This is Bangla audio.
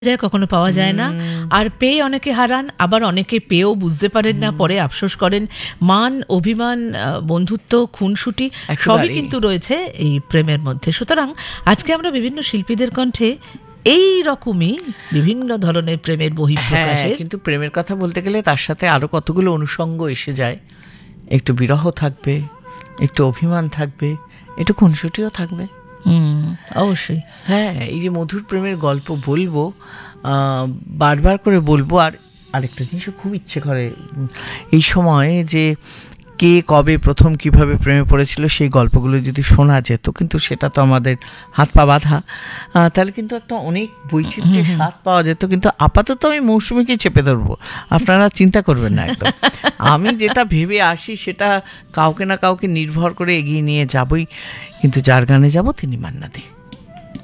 যায়, কখনো পাওয়া যায় না। আর পেয়ে অনেকে হারান, আবার অনেকে পেয়েও বুঝতে পারেন না, পরে আফসোস করেন। মান, অভিমান, বন্ধুত্ব, খুনসুটি সবই কিন্তু রয়েছে এই প্রেমের মধ্যে। সুতরাং আজকে আমরা বিভিন্ন শিল্পীদের কণ্ঠে এই রকমই বিভিন্ন ধরনের প্রেমের বহিঃপ্রকাশে, কিন্তু প্রেমের কথা বলতে গেলে তার সাথে আরো কতগুলো অনুষঙ্গ এসে যায়। একটু বিরহ থাকবে, একটু অভিমান থাকবে, একটু খুনসুটিও থাকবে। অবশ্যই। হ্যাঁ, এই যে মধুর প্রেমের গল্প বলবো, বারবার করে বলবো। আর আরেকটা জিনিসও খুব ইচ্ছে করে এই সময়, যে কে কবে প্রথম কিভাবে প্রেমে পড়েছিল সেই গল্পগুলো যদি শোনা যেত, কিন্তু সেটা তো আমাদের হাত পা বাঁধা। তাহলে কিন্তু একটা অনেক বৈচিত্র্যের স্বাদ পাওয়া যেত। কিন্তু আপাতত আমি মৌসুমীকে চেপে ধরবো, আপনারা চিন্তা করবেন না একদম। আমি যেটা ভেবে আসি সেটা কাউকে না কাউকে নির্ভর করে এগিয়ে নিয়ে যাবই, কিন্তু যার গানে যাব তিনি মান্না দে।